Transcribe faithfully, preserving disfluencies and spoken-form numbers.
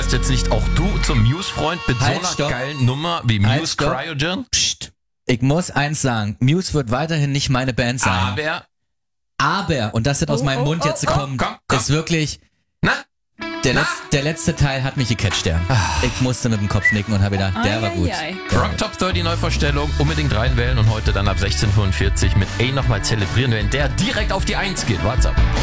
gehörst jetzt nicht auch du zum Muse-Freund mit Halt, so einer stopp. geilen Nummer wie Muse Halt, stopp. Cryogen? Psst. Ich muss eins sagen, Muse wird weiterhin nicht meine Band sein. Aber, Aber, und das wird aus Oh, meinem oh, Mund oh, jetzt oh. kommen, Komm, komm. ist wirklich, na, der, Na? Letz, der letzte Teil hat mich gecatcht, der. Ich musste mit dem Kopf nicken und habe gedacht, der war gut. Eieiei. Rock Top dreißig Neuvorstellung, unbedingt reinwählen und heute dann ab sechzehn Uhr fünfundvierzig mit A nochmal zelebrieren, wenn der direkt auf die eins geht. What's up?